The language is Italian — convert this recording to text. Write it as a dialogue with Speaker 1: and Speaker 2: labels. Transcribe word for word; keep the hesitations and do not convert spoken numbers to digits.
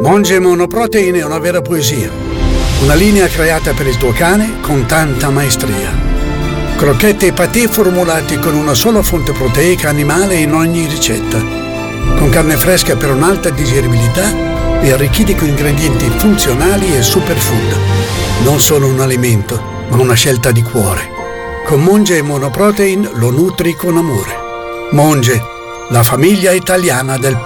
Speaker 1: Monge Monoprotein è una vera poesia. Una linea creata per il tuo cane con tanta maestria. Crocchette e patè formulati con una sola fonte proteica animale in ogni ricetta. Con carne fresca per un'alta digeribilità e arricchiti con ingredienti funzionali e superfood. Non solo un alimento, ma una scelta di cuore. Con Monge Monoprotein lo nutri con amore. Monge, la famiglia italiana del